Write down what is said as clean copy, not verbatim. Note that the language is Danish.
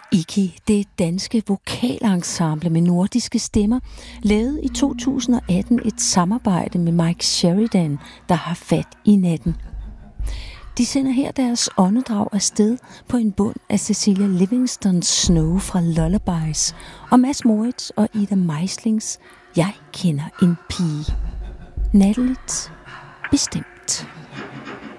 Iki, det danske vokalensemble med nordiske stemmer, lavede i 2018 et samarbejde med Mike Sheridan, der har fat i natten. De sender her deres åndedrag afsted på en bund af Cecilia Livingstons Snow fra Lullabies og Mads Moritz og Ida Meislings Jeg kender en pige. Natteligt bestemt.